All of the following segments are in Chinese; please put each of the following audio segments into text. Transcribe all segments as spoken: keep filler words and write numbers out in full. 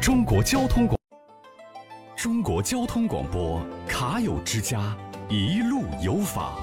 中国交通广中国交通广播卡友之家，一路有法。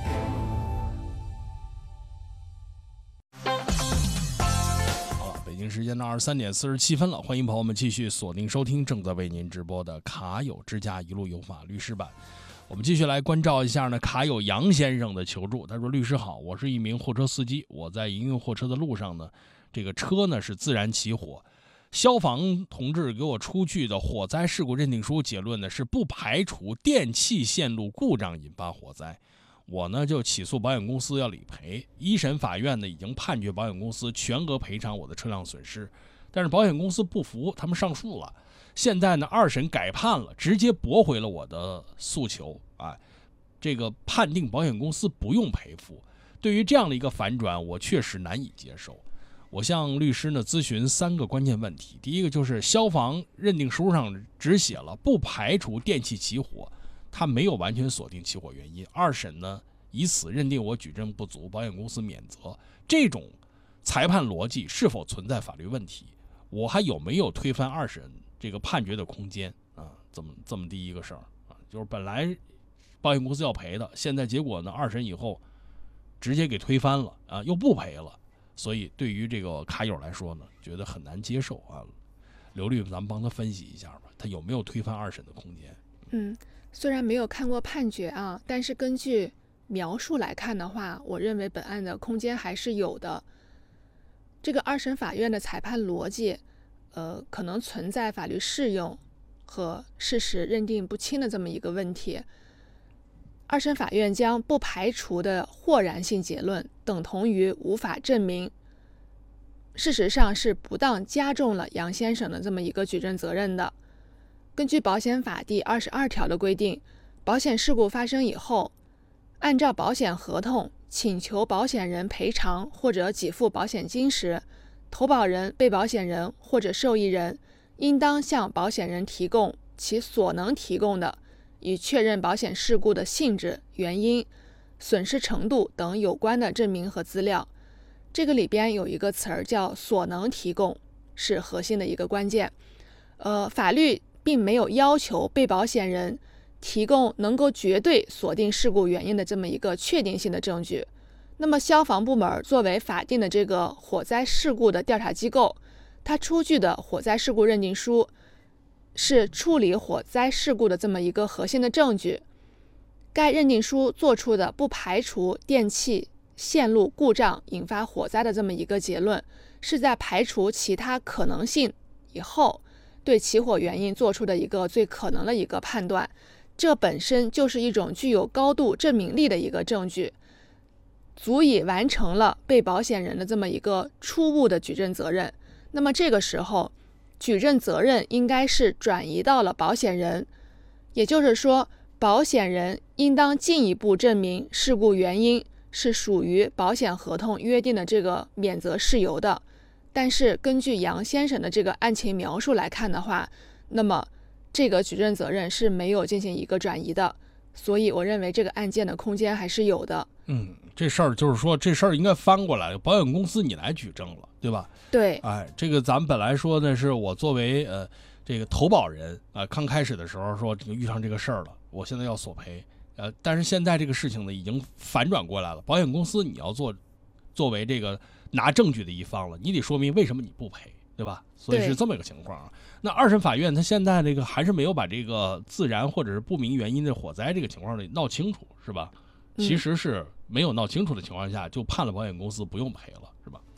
好了，北京时间的二十三点四十七分了，欢迎朋友们继续锁定收听正在为您直播的卡友之家一路有法律师版。我们继续来关照一下呢，卡友杨先生的求助。他说：“律师好，我是一名货车司机，我在营运货车的路上呢，这个车呢是自燃起火。消防同志给我出具的火灾事故认定书结论呢是不排除电气线路故障引发火灾。我呢就起诉保险公司要理赔。一审法院呢已经判决保险公司全额赔偿我的车辆损失，但是保险公司不服，他们上诉了。现在呢二审改判了，直接驳回了我的诉求啊，这个判定保险公司不用赔付。对于这样的一个反转，我确实难以接受。我向律师呢咨询三个关键问题。第一个就是消防认定书上只写了不排除电气起火，他没有完全锁定起火原因。二审呢以此认定我举证不足，保险公司免责。这种裁判逻辑是否存在法律问题？我还有没有推翻二审这个判决的空间啊？这么这么第一个事儿啊，就是本来保险公司要赔的，现在结果呢二审以后直接给推翻了啊，又不赔了。所以对于这个卡友来说呢，觉得很难接受啊。刘律，咱们帮他分析一下吧，他有没有推翻二审的空间？ 嗯，虽然没有看过判决啊，但是根据描述来看的话，我认为本案的空间还是有的。这个二审法院的裁判逻辑，呃，可能存在法律适用和事实认定不清的这么一个问题。二审法院将不排除的或然性结论等同于无法证明，事实上是不当加重了杨先生的这么一个举证责任的。根据保险法第二十二条的规定，保险事故发生以后，按照保险合同请求保险人赔偿或者给付保险金时，投保人、被保险人或者受益人应当向保险人提供其所能提供的以确认保险事故的性质、原因、损失程度等有关的证明和资料。这个里边有一个词儿叫所能提供，是核心的一个关键。呃，法律并没有要求被保险人提供能够绝对锁定事故原因的这么一个确定性的证据。那么消防部门作为法定的这个火灾事故的调查机构，它出具的火灾事故认定书是处理火灾事故的这么一个核心的证据。该认定书做出的不排除电气线路故障引发火灾的这么一个结论，是在排除其他可能性以后对起火原因做出的一个最可能的一个判断。这本身就是一种具有高度证明力的一个证据，足以完成了被保险人的这么一个初步的举证责任。那么这个时候举证责任应该是转移到了保险人，也就是说保险人应当进一步证明事故原因是属于保险合同约定的这个免责事由的。但是根据杨先生的这个案情描述来看的话，那么这个举证责任是没有进行一个转移的，所以我认为这个案件的空间还是有的。 嗯，这事儿就是说这事儿应该翻过来，保险公司你来举证了，对吧？ 对， 哎，这个咱们本来说的是我作为呃这个投保人啊、呃，刚开始的时候说遇上这个事儿了，我现在要索赔，呃，但是现在这个事情呢已经反转过来了，保险公司你要做作为这个拿证据的一方了，你得说明为什么你不赔，对吧？所以是这么一个情况啊。那二审法院他现在这个还是没有把这个自燃或者是不明原因的火灾这个情况闹清楚，是吧？其实是没有闹清楚的情况下就判了保险公司不用赔了，是吧？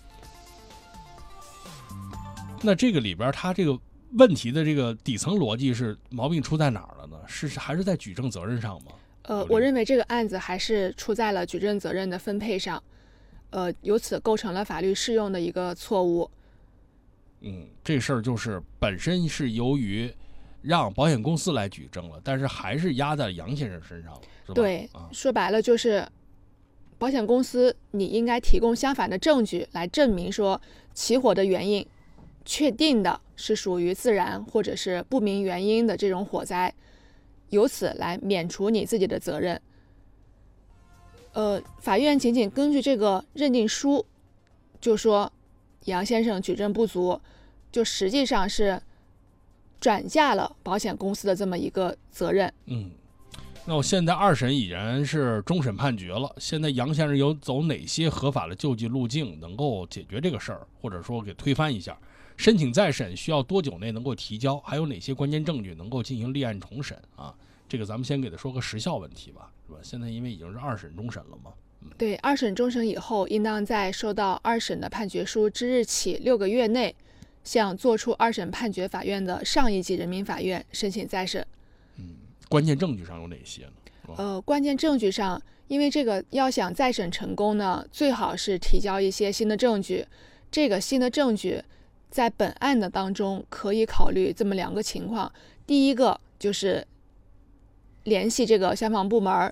那这个里边他这个问题的这个底层逻辑是毛病出在哪儿了呢？是还是在举证责任上吗？ 呃，我认为这个案子还是出在了举证责任的分配上，呃，由此构成了法律适用的一个错误。 嗯，这事儿就是本身是由于让保险公司来举证了，但是还是压在杨先生身上了，是吧？ 对， 啊、 说白了就是保险公司你应该提供相反的证据来证明说起火的原因确定的是属于自燃或者是不明原因的这种火灾，由此来免除你自己的责任。呃，法院仅仅根据这个认定书就说杨先生举证不足，就实际上是转嫁了保险公司的这么一个责任。 嗯，那我现在二审已然是终审判决了，现在杨先生有走哪些合法的救济路径能够解决这个事儿，或者说给推翻一下？申请再审需要多久内能够提交？还有哪些关键证据能够进行立案重审啊？这个咱们先给他说个时效问题吧，是吧？现在因为已经是二审终审了嘛。嗯、 对，二审终审以后，应当在收到二审的判决书之日起六个月内，向作出二审判决法院的上一级人民法院申请再审。 嗯，关键证据上有哪些呢？ 呃，关键证据上，因为这个要想再审成功呢，最好是提交一些新的证据。这个新的证据在本案的当中可以考虑这么两个情况：第一个就是联系这个消防部门，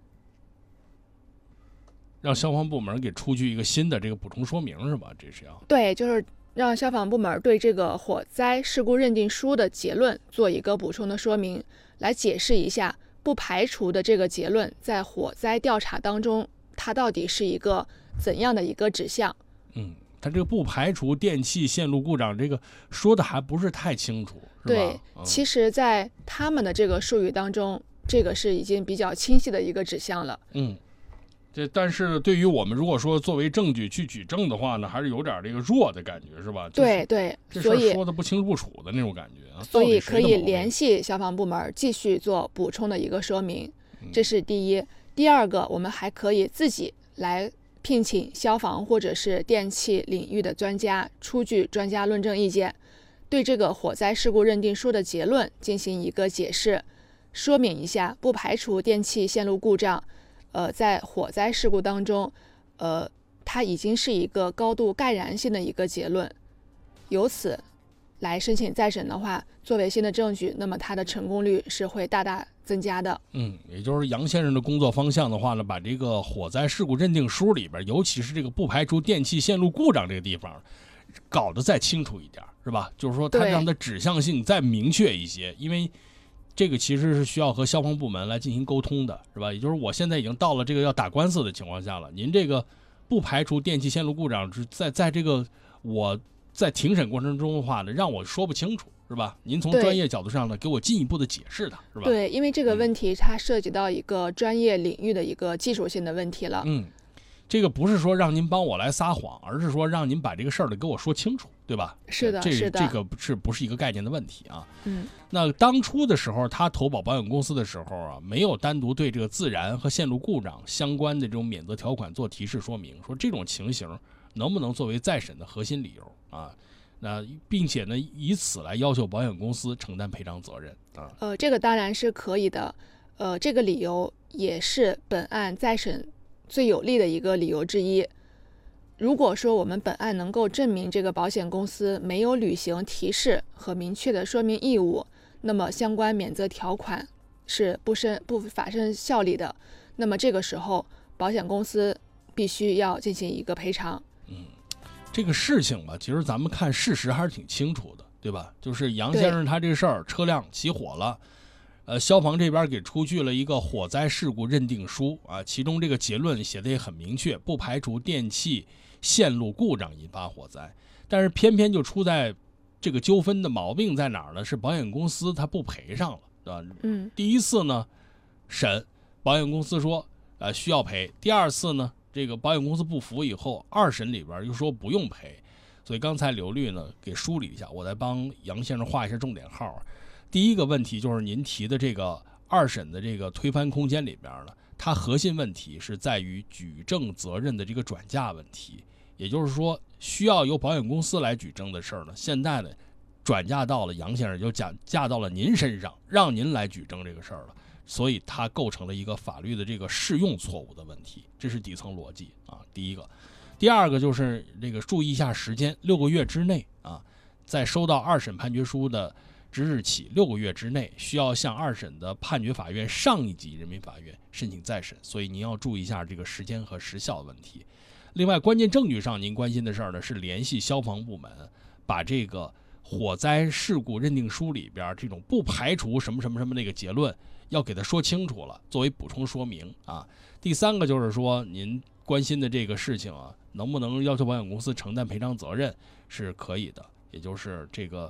让消防部门给出具一个新的这个补充说明，是吧？这是要对，就是让消防部门对这个火灾事故认定书的结论做一个补充的说明，来解释一下不排除的这个结论在火灾调查当中它到底是一个怎样的一个指向。 嗯，它这个不排除电气线路故障，这个说的还不是太清楚，是吧？ 对， 嗯、 其实在他们的这个术语当中，这个是已经比较清晰的一个指向了。 嗯，这但是对于我们如果说作为证据去举证的话呢，还是有点这个弱的感觉，是吧？ 对对， 这所以说的不清不楚的那种感觉啊。 所以可以联系消防部门继续做补充的一个说明，这是第一。第二个，我们还可以自己来聘请消防或者是电气领域的专家出具专家论证意见，对这个火灾事故认定书的结论进行一个解释，说明一下不排除电气线路故障，呃，在火灾事故当中，呃，它已经是一个高度盖然性的一个结论，由此来申请再审的话，作为新的证据，那么它的成功率是会大大增加的。 嗯，也就是杨先生的工作方向的话呢，把这个火灾事故认定书里边，尤其是这个不排除电气线路故障这个地方，搞得再清楚一点，是吧？就是说，它让它指向性再明确一些，因为这个其实是需要和消防部门来进行沟通的，是吧？也就是我现在已经到了这个要打官司的情况下了，您这个不排除电气线路故障，在在这个我。在庭审过程中的话呢，让我说不清楚，是吧？您从专业角度上呢，给我进一步的解释它，是吧？ 对，因为这个问题它涉及到一个专业领域的一个技术性的问题了。 嗯，这个不是说让您帮我来撒谎，而是说让您把这个事儿呢给我说清楚，对吧？ 是的， 这是的， 这个是不是一个概念的问题啊？ 嗯， 那当初的时候，他投保保险公司的时候啊，没有单独对这个自燃和线路故障相关的这种免责条款做提示说明，说这种情形能不能作为再审的核心理由啊？那并且呢，以此来要求保险公司承担赔偿责任啊。 呃，这个当然是可以的。呃，这个理由也是本案再审最有利的一个理由之一。如果说我们本案能够证明这个保险公司没有履行提示和明确的说明义务，那么相关免责条款是不生不发生效力的。那么这个时候，保险公司必须要进行一个赔偿。 嗯。这个事情吧，其实咱们看事实还是挺清楚的，对吧？就是杨先生他这个事儿，车辆起火了，呃，消防这边给出具了一个火灾事故认定书啊，其中这个结论写的也很明确，不排除电气线路故障引发火灾。但是偏偏就出在这个纠纷的毛病在哪儿呢？是保险公司他不赔上了，对吧？ 嗯， 第一次呢审，保险公司说呃需要赔，第二次呢，这个保险公司不服以后，二审里边又说不用赔，所以刚才刘律呢给梳理一下，我再帮杨先生画一下重点号。第一个问题就是您提的这个二审的这个推翻空间里边呢，它核心问题是在于举证责任的这个转嫁问题，也就是说需要由保险公司来举证的事儿呢，现在呢转嫁到了杨先生，就嫁嫁到了您身上，让您来举证这个事儿了。所以它构成了一个法律的这个适用错误的问题，这是底层逻辑啊。第一个，第二个就是这个注意一下时间，六个月之内啊，在收到二审判决书的之日起六个月之内，需要向二审的判决法院上一级人民法院申请再审，所以您要注意一下这个时间和时效的问题。另外，关键证据上您关心的事儿呢，是联系消防部门，把这个火灾事故认定书里边这种不排除什么什么什么那个结论，要给他说清楚了，作为补充说明啊。第三个就是说，您关心的这个事情啊，能不能要求保险公司承担赔偿责任是可以的，也就是这个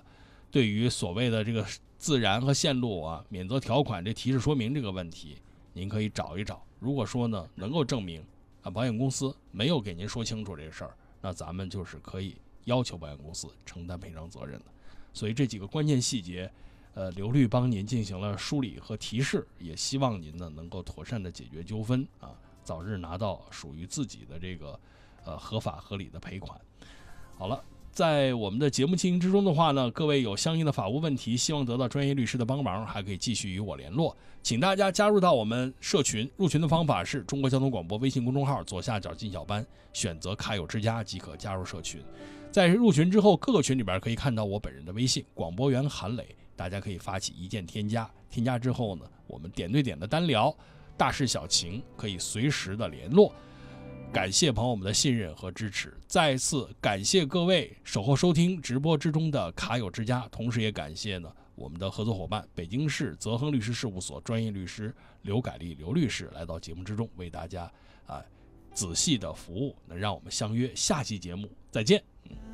对于所谓的这个自燃和线路啊免责条款这提示说明这个问题，您可以找一找。如果说呢能够证明啊保险公司没有给您说清楚这事儿，那咱们就是可以要求保险公司承担赔偿责任的。所以这几个关键细节，呃，刘律帮您进行了梳理和提示，也希望您呢能够妥善的解决纠纷啊，早日拿到属于自己的这个呃合法合理的赔款。好了。在我们的节目进行之中的话呢，各位有相应的法务问题，希望得到专业律师的帮忙，还可以继续与我联络。请大家加入到我们社群，入群的方法是中国交通广播微信公众号左下角进小班，选择卡友之家即可加入社群。在入群之后，各个群里边可以看到我本人的微信广播员韩磊，大家可以发起一键添加。添加之后呢，我们点对点的单聊，大事小情可以随时的联络。感谢朋友们的信任和支持，再次感谢各位守候收听直播之中的卡友之家，同时也感谢呢我们的合作伙伴北京市泽亨律师事务所专业律师刘改丽刘律师来到节目之中，为大家啊仔细的服务，能让我们相约下期节目再见。嗯